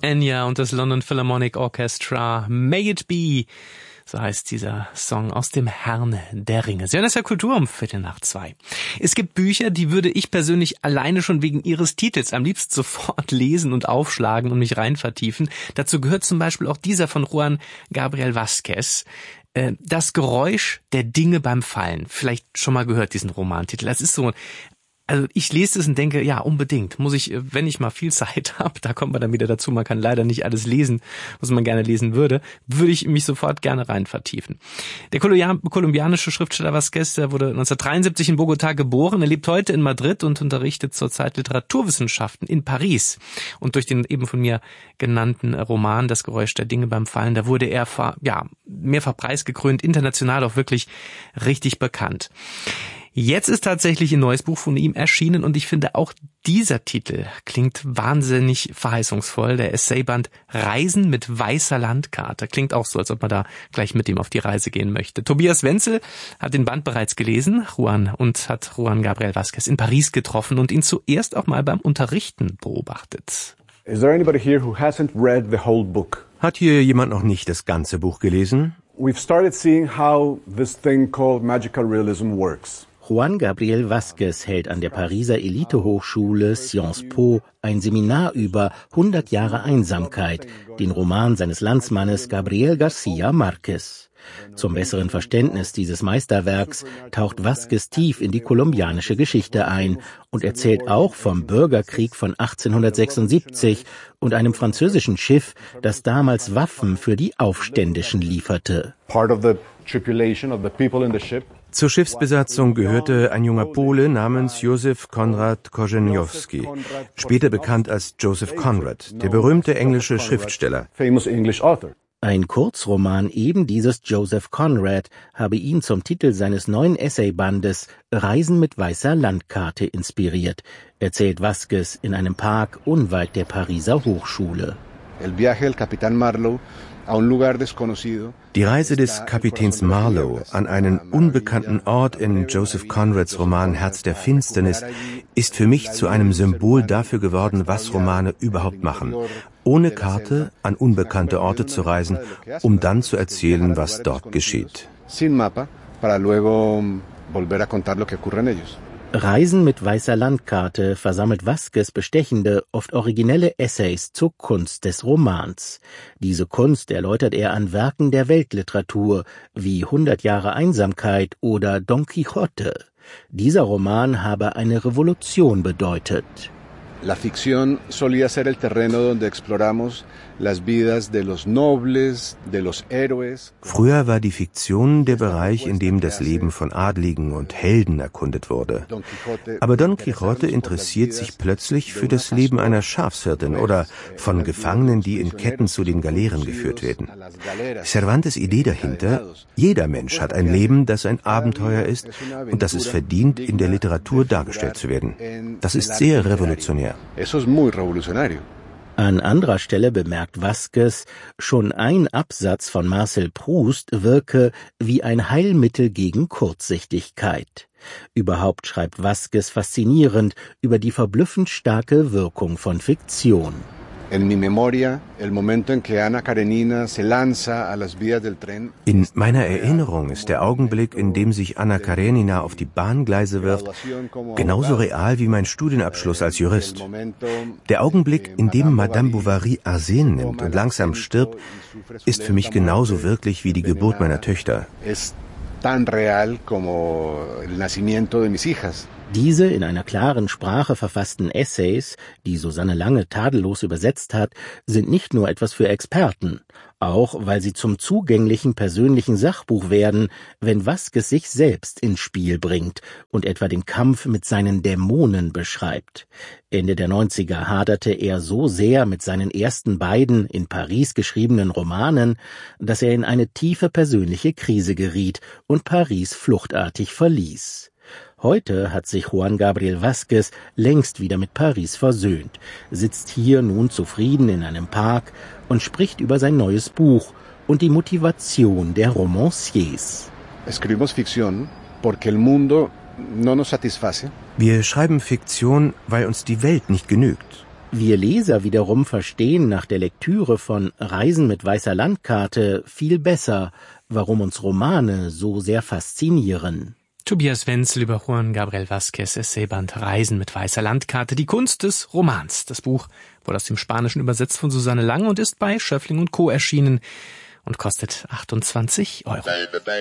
Enya und das London Philharmonic Orchestra. May It Be, so heißt dieser Song aus dem Herrn der Ringe. Sie hören das ja Kultur um 2:15. Es gibt Bücher, die würde ich persönlich alleine schon wegen ihres Titels am liebsten sofort lesen und aufschlagen und mich rein vertiefen. Dazu gehört zum Beispiel auch dieser von Juan Gabriel Vázquez. Das Geräusch der Dinge beim Fallen. Vielleicht schon mal gehört, diesen Romantitel. Das ist so, also ich lese es und denke, ja, unbedingt. Muss ich, wenn ich mal viel Zeit habe, da kommt man dann wieder dazu, man kann leider nicht alles lesen, was man gerne lesen würde ich mich sofort gerne rein vertiefen. Der kolumbianische Schriftsteller Vázquez, der wurde 1973 in Bogotá geboren. Er lebt heute in Madrid und unterrichtet zurzeit Literaturwissenschaften in Paris. Und durch den eben von mir genannten Roman Das Geräusch der Dinge beim Fallen, da wurde er mehrfach preisgekrönt, international auch wirklich richtig bekannt. Jetzt ist tatsächlich ein neues Buch von ihm erschienen und ich finde auch dieser Titel klingt wahnsinnig verheißungsvoll. Der Essayband Reisen mit weißer Landkarte. Klingt auch so, als ob man da gleich mit ihm auf die Reise gehen möchte. Tobias Wenzel hat den Band bereits gelesen, und hat Juan Gabriel Vázquez in Paris getroffen und ihn zuerst auch mal beim Unterrichten beobachtet. Is there anybody here who hasn't read the whole book? Hat hier jemand noch nicht das ganze Buch gelesen? We've started seeing how this thing called magical realism works. Juan Gabriel Vázquez hält an der Pariser Elitehochschule Sciences Po ein Seminar über 100 Jahre Einsamkeit, den Roman seines Landsmannes Gabriel García Márquez. Zum besseren Verständnis dieses Meisterwerks taucht Vázquez tief in die kolumbianische Geschichte ein und erzählt auch vom Bürgerkrieg von 1876 und einem französischen Schiff, das damals Waffen für die Aufständischen lieferte. Part of the tripulation of the people in the ship. Zur Schiffsbesatzung gehörte ein junger Pole namens Józef Konrad Korzeniowski, später bekannt als Joseph Conrad, der berühmte englische Schriftsteller. Ein Kurzroman eben dieses Joseph Conrad habe ihn zum Titel seines neuen Essaybandes Reisen mit weißer Landkarte inspiriert, erzählt Vázquez in einem Park unweit der Pariser Hochschule. Die Reise des Kapitäns Marlowe an einen unbekannten Ort in Joseph Conrads Roman Herz der Finsternis ist für mich zu einem Symbol dafür geworden, was Romane überhaupt machen. Ohne Karte an unbekannte Orte zu reisen, um dann zu erzählen, was dort geschieht. Reisen mit weißer Landkarte versammelt Vázquez bestechende, oft originelle Essays zur Kunst des Romans. Diese Kunst erläutert er an Werken der Weltliteratur wie 100 Jahre Einsamkeit oder Don Quixote. Dieser Roman habe eine Revolution bedeutet. La ficción solía ser el terreno donde exploramos las vidas de los nobles, de los héroes. Früher war die Fiktion der Bereich, in dem das Leben von Adligen und Helden erkundet wurde. Aber Don Quixote interessiert sich plötzlich für das Leben einer Schafshirtin oder von Gefangenen, die in Ketten zu den Galeeren geführt werden. Cervantes' Idee dahinter: Jeder Mensch hat ein Leben, das ein Abenteuer ist und das es verdient, in der Literatur dargestellt zu werden. Das ist sehr revolutionär. An anderer Stelle bemerkt Vázquez, schon ein Absatz von Marcel Proust wirke wie ein Heilmittel gegen Kurzsichtigkeit. Überhaupt schreibt Vázquez faszinierend über die verblüffend starke Wirkung von Fiktion. In meiner Erinnerung ist der Augenblick, in dem sich Anna Karenina auf die Bahngleise wirft, genauso real wie mein Studienabschluss als Jurist. Der Augenblick, in dem Madame Bovary Arsen nimmt und langsam stirbt, ist für mich genauso wirklich wie die Geburt meiner Töchter. Diese in einer klaren Sprache verfassten Essays, die Susanne Lange tadellos übersetzt hat, sind nicht nur etwas für Experten, auch weil sie zum zugänglichen persönlichen Sachbuch werden, wenn Vázquez sich selbst ins Spiel bringt und etwa den Kampf mit seinen Dämonen beschreibt. Ende der 90er haderte er so sehr mit seinen ersten beiden in Paris geschriebenen Romanen, dass er in eine tiefe persönliche Krise geriet und Paris fluchtartig verließ. Heute hat sich Juan Gabriel Vázquez längst wieder mit Paris versöhnt, sitzt hier nun zufrieden in einem Park und spricht über sein neues Buch und die Motivation der Romanciers. Wir schreiben Fiktion, weil uns die Welt nicht genügt. Wir Leser wiederum verstehen nach der Lektüre von Reisen mit weißer Landkarte viel besser, warum uns Romane so sehr faszinieren. Tobias Wenzel über Juan Gabriel Vázquez' Essayband Reisen mit weißer Landkarte, die Kunst des Romans. Das Buch wurde aus dem Spanischen übersetzt von Susanne Lang und ist bei Schöffling & Co. erschienen und kostet 28 €.